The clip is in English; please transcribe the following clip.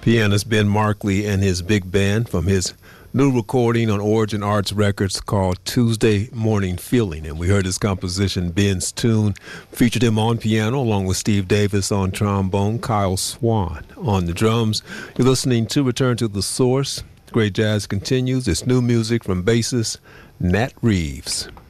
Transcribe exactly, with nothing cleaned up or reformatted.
Pianist Ben Markley and his big band from his new recording on Origin Arts Records called Tuesday Morning Feeling. And we heard his composition, Ben's Tune, featured him on piano along with Steve Davis on trombone, Kyle Swan on the drums. You're listening to Return to the Source. Great Jazz continues. It's new music from bassist Nat Reeves.